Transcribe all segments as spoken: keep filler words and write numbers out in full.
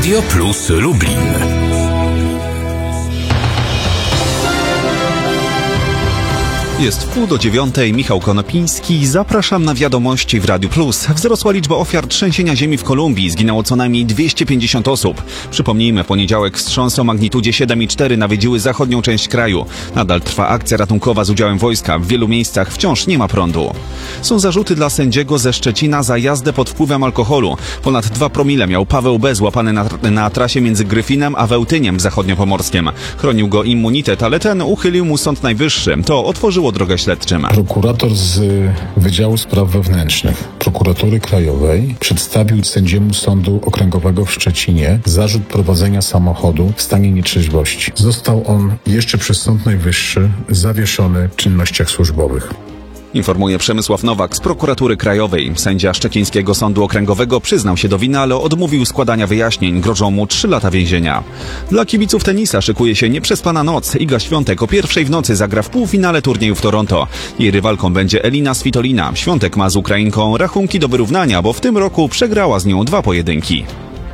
Radio Plus Lublin. Jest wpół do dziewiątej, Michał Konopiński. Zapraszam na wiadomości w Radiu Plus. Wzrosła liczba ofiar trzęsienia ziemi w Kolumbii. Zginęło co najmniej dwieście pięćdziesiąt osób. Przypomnijmy, poniedziałek wstrząsy o magnitudzie siedem i cztery nawiedziły zachodnią część kraju. Nadal trwa akcja ratunkowa z udziałem wojska. W wielu miejscach wciąż nie ma prądu. Są zarzuty dla sędziego ze Szczecina za jazdę pod wpływem alkoholu. Ponad dwa promile miał Paweł B., złapany na, na trasie między Gryfinem a Wełtyniem w zachodniopomorskiem. Chronił go immunitet, ale ten uchylił mu Sąd Najwyższy. To otworzyło drogę śledczym. Prokurator z Wydziału Spraw Wewnętrznych Prokuratury Krajowej przedstawił sędziemu Sądu Okręgowego w Szczecinie zarzut prowadzenia samochodu w stanie nietrzeźwości. Został on jeszcze przez Sąd Najwyższy zawieszony w czynnościach służbowych. Informuje Przemysław Nowak z Prokuratury Krajowej. Sędzia Szczecińskiego Sądu Okręgowego przyznał się do winy, ale odmówił składania wyjaśnień. Grożą mu trzy lata więzienia. Dla kibiców tenisa szykuje się nieprzespana noc. Iga Świątek o pierwszej w nocy zagra w półfinale turnieju w Toronto. Jej rywalką będzie Elina Svitolina. Świątek ma z Ukrainką rachunki do wyrównania, bo w tym roku przegrała z nią dwa pojedynki.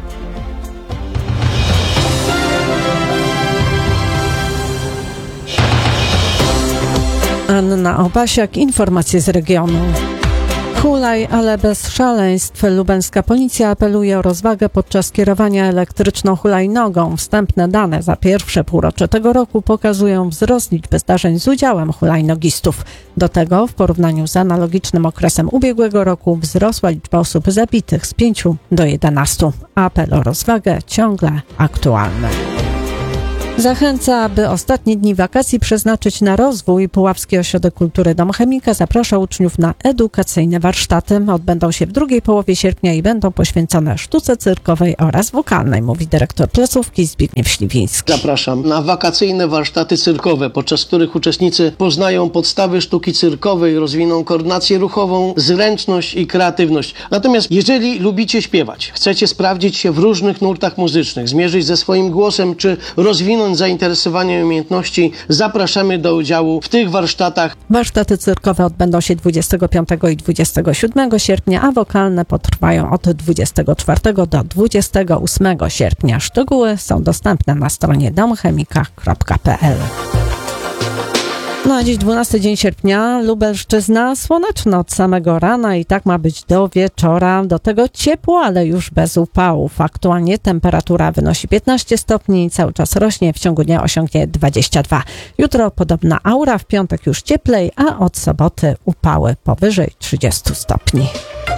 Anna Opasiak, informacje z regionu. Hulaj, ale bez szaleństw. Lubelska policja apeluje o rozwagę podczas kierowania elektryczną hulajnogą. Wstępne dane za pierwsze półrocze tego roku pokazują wzrost liczby zdarzeń z udziałem hulajnogistów. Do tego w porównaniu z analogicznym okresem ubiegłego roku wzrosła liczba osób zabitych z pięciu do jedenastu. Apel o rozwagę ciągle aktualny. Zachęca, aby ostatnie dni wakacji przeznaczyć na rozwój. Puławski Ośrodek Kultury Dom Chemika zaprasza uczniów na edukacyjne warsztaty. Odbędą się w drugiej połowie sierpnia i będą poświęcone sztuce cyrkowej oraz wokalnej, mówi dyrektor placówki Zbigniew Śliwiński. Zapraszam na wakacyjne warsztaty cyrkowe, podczas których uczestnicy poznają podstawy sztuki cyrkowej, rozwiną koordynację ruchową, zręczność i kreatywność. Natomiast jeżeli lubicie śpiewać, chcecie sprawdzić się w różnych nurtach muzycznych, zmierzyć ze swoim głosem czy rozwinąć zainteresowanie i umiejętności, zapraszamy do udziału w tych warsztatach. Warsztaty cyrkowe odbędą się dwudziestego piątego i dwudziestego siódmego sierpnia, a wokalne potrwają od dwudziestego czwartego do dwudziestego ósmego sierpnia. Szczegóły są dostępne na stronie domchemika kropka p l. No a dziś dwunasty dzień sierpnia, Lubelszczyzna słoneczna od samego rana i tak ma być do wieczora. Do tego ciepło, ale już bez upałów. Aktualnie temperatura wynosi piętnaście stopni i cały czas rośnie, w ciągu dnia osiągnie dwadzieścia dwa. Jutro podobna aura, w piątek już cieplej, a od soboty upały powyżej trzydziestu stopni.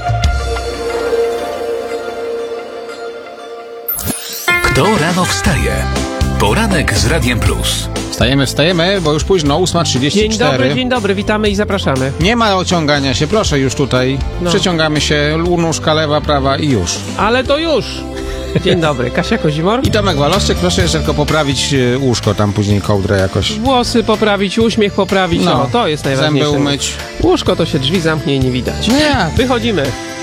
Kto rano wstaje? Poranek z Radiem Plus. Wstajemy, wstajemy, bo już późno, ósma trzydzieści cztery. Dzień dobry, dzień dobry, witamy i zapraszamy. Nie ma ociągania się, proszę już tutaj. No. Przeciągamy się, nóżka lewa, prawa i już. Ale to już. Dzień dobry, Kasia Kozimor. I Tomek Walowczyk, proszę jeszcze tylko poprawić łóżko, tam później kołdrę jakoś. Włosy poprawić, uśmiech poprawić, no, no to jest najważniejsze. Zęby umyć. Łóżko to się drzwi zamknie i nie widać. Nie. Wychodzimy.